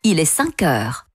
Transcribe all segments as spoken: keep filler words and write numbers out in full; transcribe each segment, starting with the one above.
il est cinq heures.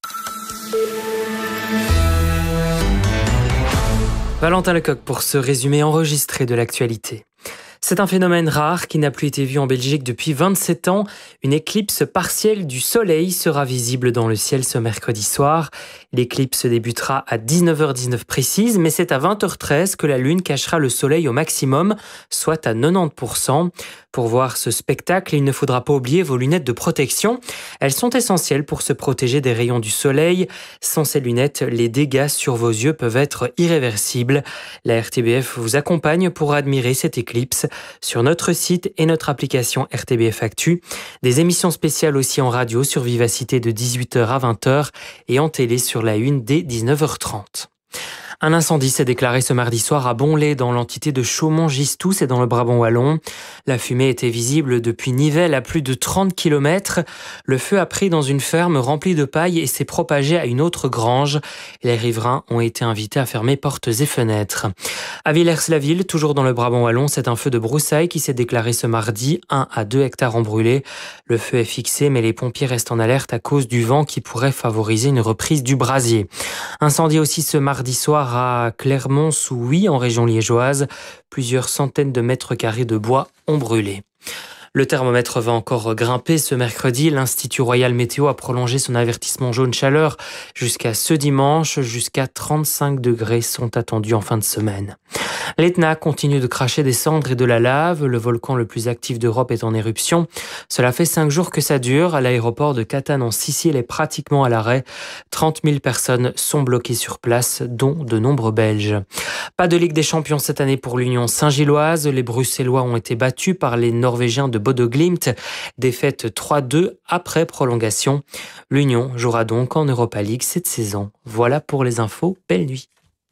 Valentin Lecoq pour ce résumé enregistré de l'actualité. C'est un phénomène rare qui n'a plus été vu en Belgique depuis vingt-sept ans. Une éclipse partielle du soleil sera visible dans le ciel ce mercredi soir. L'éclipse débutera à dix-neuf heures dix-neuf précise, mais c'est à vingt heures treize que la lune cachera le soleil au maximum, soit à quatre-vingt-dix pour cent. Pour voir ce spectacle, il ne faudra pas oublier vos lunettes de protection. Elles sont essentielles pour se protéger des rayons du soleil. Sans ces lunettes, les dégâts sur vos yeux peuvent être irréversibles. La R T B F vous accompagne pour admirer cette éclipse sur notre site et notre application R T B F Actu. Des émissions spéciales aussi en radio sur Vivacité de dix-huit heures à vingt heures et en télé sur la une dès dix-neuf heures trente. Un incendie s'est déclaré ce mardi soir à Bonlay, dans l'entité de Chaumont-Gistous et dans le Brabant wallon. La fumée était visible depuis Nivelles à plus de trente kilomètres. Le feu a pris dans une ferme remplie de paille et s'est propagé à une autre grange. Les riverains ont été invités à fermer portes et fenêtres. À Villers-la-Ville, toujours dans le Brabant wallon, c'est un feu de broussailles qui s'est déclaré ce mardi. un à deux hectares ont brûlé. Le feu est fixé, mais les pompiers restent en alerte à cause du vent qui pourrait favoriser une reprise du brasier. Incendie aussi ce mardi soir à Clermont-sous-Huy, en région liégeoise. Plusieurs centaines de mètres carrés de bois ont brûlé. Le thermomètre va encore grimper ce mercredi. L'Institut Royal Météo a prolongé son avertissement jaune chaleur jusqu'à ce dimanche. Jusqu'à trente-cinq degrés sont attendus en fin de semaine. L'Etna continue de cracher des cendres et de la lave. Le volcan le plus actif d'Europe est en éruption. Cela fait cinq jours que ça dure. À l'aéroport de Catane en Sicile est pratiquement à l'arrêt. trente mille personnes sont bloquées sur place, dont de nombreux Belges. Pas de Ligue des Champions cette année pour l'Union Saint-Gilloise. Les Bruxellois ont été battus par les Norvégiens de Bodo Glimt. Défaite trois deux après prolongation. L'Union jouera donc en Europa League cette saison. Voilà pour les infos. Belle nuit.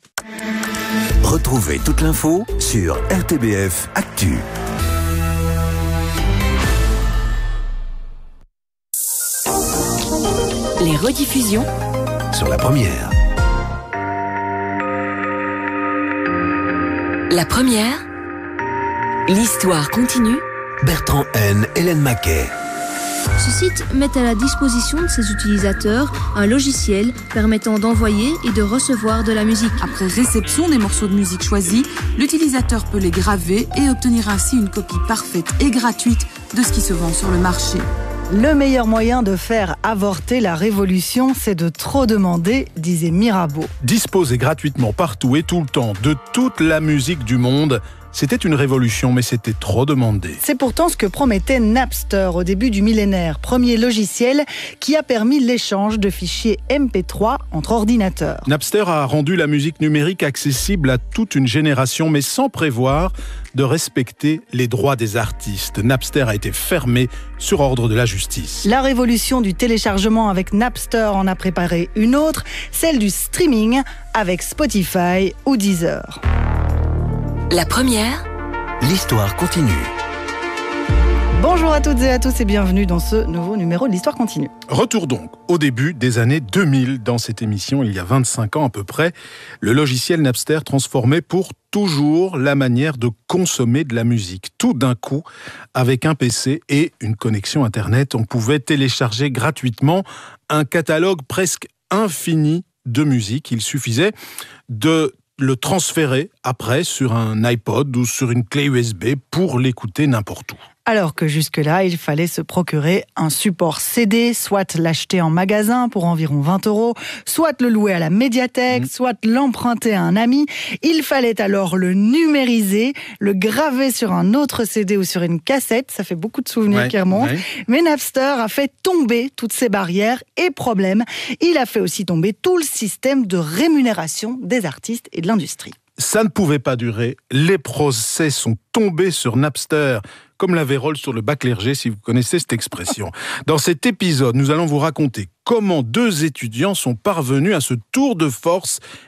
Retrouvez toute l'info sur R T B F Actu. Les rediffusions Sur la première. La première, l'histoire continue. Bertrand N, Hélène Maquet. Ce site met à la disposition de ses utilisateurs un logiciel permettant d'envoyer et de recevoir de la musique. Après réception des morceaux de musique choisis, l'utilisateur peut les graver et obtenir ainsi une copie parfaite et gratuite de ce qui se vend sur le marché. Le meilleur moyen de faire avorter la révolution, c'est de trop demander, disait Mirabeau. Disposer gratuitement partout et tout le temps de toute la musique du monde, c'était une révolution, mais c'était trop demandé. C'est pourtant ce que promettait Napster au début du millénaire, premier logiciel qui a permis l'échange de fichiers M P trois entre ordinateurs. Napster a rendu la musique numérique accessible à toute une génération, mais sans prévoir de respecter les droits des artistes. Napster a été fermé sur ordre de la justice. La révolution du téléchargement avec Napster en a préparé une autre, celle du streaming avec Spotify ou Deezer. La première, L'histoire continue. Bonjour à toutes et à tous et bienvenue dans ce nouveau numéro de l'Histoire continue. Retour donc au début des années deux mille dans cette émission, il y a vingt-cinq ans à peu près. Le logiciel Napster transformait pour toujours la manière de consommer de la musique. Tout d'un coup, avec un P C et une connexion Internet, on pouvait télécharger gratuitement un catalogue presque infini de musique. Il suffisait de le transférer après sur un iPod ou sur une clé U S B pour l'écouter n'importe où. Alors que jusque-là, il fallait se procurer un support C D, soit l'acheter en magasin pour environ vingt euros, soit le louer à la médiathèque, mmh. soit l'emprunter à un ami. Il fallait alors le numériser, le graver sur un autre C D ou sur une cassette. Ça fait beaucoup de souvenirs ouais, qui remontent. Ouais. Mais Napster a fait tomber toutes ces barrières et problèmes. Il a fait aussi tomber tout le système de rémunération des artistes et de l'industrie. Ça ne pouvait pas durer. Les procès sont tombés sur Napster, comme la vérole sur le bac clergé, si vous connaissez cette expression. Dans cet épisode, nous allons vous raconter comment deux étudiants sont parvenus à ce tour de force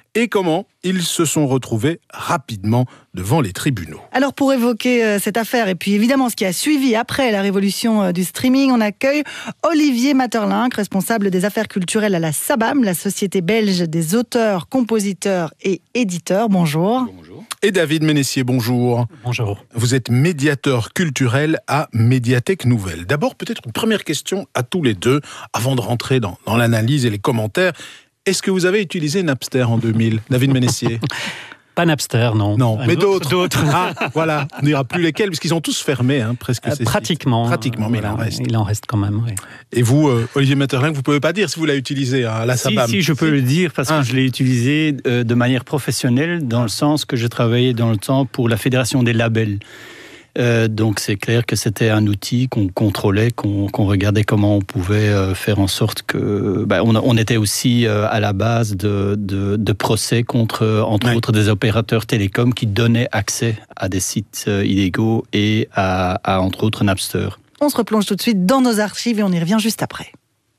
et comment ils se sont retrouvés rapidement devant les tribunaux. Alors pour évoquer euh, cette affaire et puis évidemment ce qui a suivi après la révolution euh, du streaming, on accueille Olivier Maeterlinck, responsable des affaires culturelles à la SABAM, la Société belge des auteurs, compositeurs et éditeurs. Bonjour. Bonjour. Et David Ménessier, bonjour. Bonjour. Vous êtes médiateur culturel à Médiathèque Nouvelle. D'abord, peut-être une première question à tous les deux, avant de rentrer dans, dans l'analyse et les commentaires. Est-ce que vous avez utilisé Napster en deux mille, David Ménessier? Pas Napster, non. Non, Un mais autre, d'autres. Ah, voilà, on ne dira plus lesquels, parce qu'ils ont tous fermé, hein, presque. Euh, ces pratiquement. sites. Pratiquement, mais voilà, il en reste. Il en reste quand même, oui. Et vous, euh, Olivier Maeterlinck, vous ne pouvez pas dire si vous l'avez utilisé à la Si, SABAM. si, je peux le dire, parce Ah. que je l'ai utilisé euh, de manière professionnelle, dans le sens que je travaillais dans le temps pour la Fédération des labels. Euh, donc c'est clair que c'était un outil qu'on contrôlait, qu'on qu'on regardait comment on pouvait euh, faire en sorte que... Ben, on, on était aussi euh, à la base de, de, de procès contre, euh, entre Ouais. autres, des opérateurs télécoms qui donnaient accès à des sites euh, illégaux et à, à, entre autres, Napster. On se replonge tout de suite dans nos archives et on y revient juste après.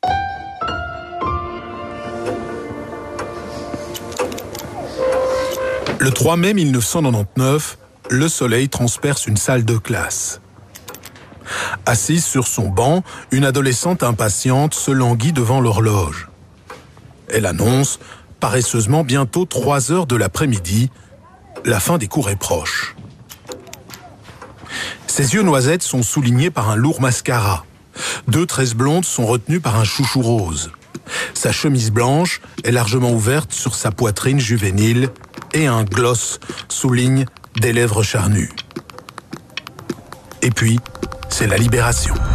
Le trois mai mille neuf cent quatre-vingt-dix-neuf, le soleil transperce une salle de classe. Assise sur son banc, une adolescente impatiente se languit devant l'horloge. Elle annonce, paresseusement bientôt trois heures de l'après-midi, la fin des cours est proche. Ses yeux noisettes sont soulignés par un lourd mascara. Deux tresses blondes sont retenues par un chouchou rose. Sa chemise blanche est largement ouverte sur sa poitrine juvénile et un gloss souligne des lèvres charnues. Et puis, c'est la libération.